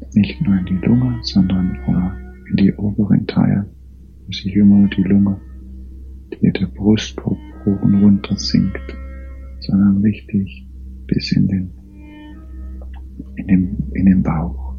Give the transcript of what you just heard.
nicht nur in die Lunge, sondern in die oberen Teile, wo sich immer die Lunge, die der Brustkorb hoch und runter sinkt, sondern richtig bis in den Bauch.